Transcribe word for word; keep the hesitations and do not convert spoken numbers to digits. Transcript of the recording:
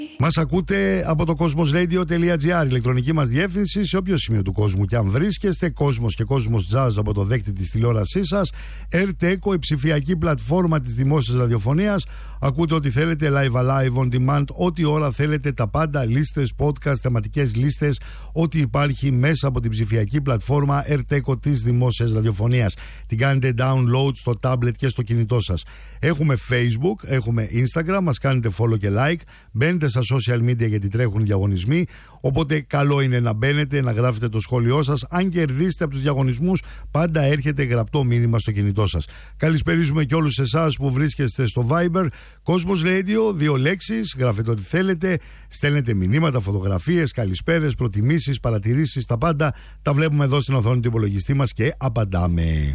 Μας ακούτε από το cosmosradio.gr, ηλεκτρονική μας διεύθυνση σε όποιο σημείο του κόσμου και αν βρίσκεστε. Cosmos και Cosmos Jazz από το δέκτη της τηλεόρασής σας. Ερτέκο, η ψηφιακή πλατφόρμα της δημόσιας ραδιοφωνίας. Ακούτε ό,τι θέλετε, live, alive, on demand, ό,τι ώρα θέλετε, τα πάντα, λίστες, podcast, θεματικές λίστες, ό,τι υπάρχει μέσα από την ψηφιακή πλατφόρμα Ερτέκο της δημόσιας ραδιοφωνίας. Την κάνετε download στο tablet και στο κινητό σας. Έχουμε Facebook, έχουμε Instagram, μας κάνετε follow και like. Μπαίνετε στα social media γιατί τρέχουν διαγωνισμοί. Οπότε καλό είναι να μπαίνετε, να γράφετε το σχόλιο σας. Αν κερδίσετε από τους διαγωνισμούς, πάντα έρχεται γραπτό μήνυμα στο κινητό σας. Καλησπερίζουμε και όλους εσάς που βρίσκεστε στο Viber. Cosmos Radio, δύο λέξεις, γράφετε ό,τι θέλετε. Στέλνετε μηνύματα, φωτογραφίες, καλησπέρες, προτιμήσεις, παρατηρήσεις, τα πάντα. Τα βλέπουμε εδώ στην οθόνη του υπολογιστή μας και απαντάμε.